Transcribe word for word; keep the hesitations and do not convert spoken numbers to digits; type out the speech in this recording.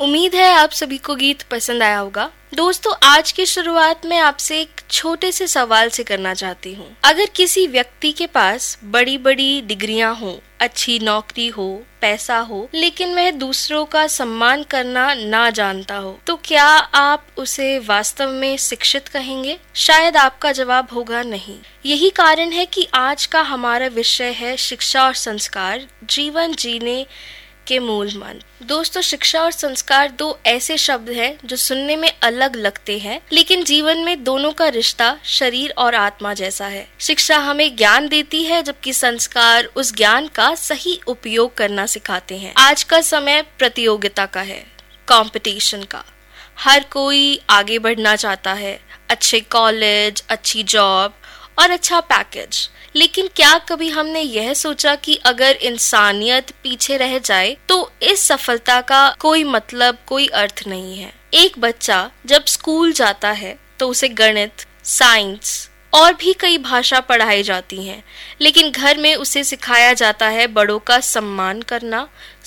उम्मीद है आप सभी को गीत पसंद आया होगा। दोस्तों, आज की शुरुआत में आपसे एक छोटे से सवाल से करना चाहती हूँ। अगर किसी व्यक्ति के पास बड़ी बड़ी डिग्रियां हो, अच्छी नौकरी हो, पैसा हो, लेकिन वह दूसरों का सम्मान करना ना जानता हो, तो क्या आप उसे वास्तव में शिक्षित कहेंगे? शायद आपका जवाब होगा नहीं। यही कारण है कि आज का हमारा विषय है शिक्षा और संस्कार, जीवन जीने के मूल मंत्र। दोस्तों, शिक्षा और संस्कार दो ऐसे शब्द हैं जो सुनने में अलग लगते हैं, लेकिन जीवन में दोनों का रिश्ता शरीर और आत्मा जैसा है। शिक्षा हमें ज्ञान देती है, जबकि संस्कार उस ज्ञान का सही उपयोग करना सिखाते हैं। आज का समय प्रतियोगिता का है, कंपटीशन का। हर कोई आगे बढ़ना चाहता है, अच्छे कॉलेज, अच्छी जॉब और अच्छा पैकेज। लेकिन क्या कभी हमने यह सोचा कि अगर इंसानियत पीछे रह जाए तो इस सफलता का कोई मतलब, कोई अर्थ नहीं है। एक बच्चा जब स्कूल जाता है तो उसे गणित, साइंस और भी कई भाषा पढ़ाई जाती हैं, लेकिन घर में उसे सिखाया जाता है बड़ों का सम्मान करना,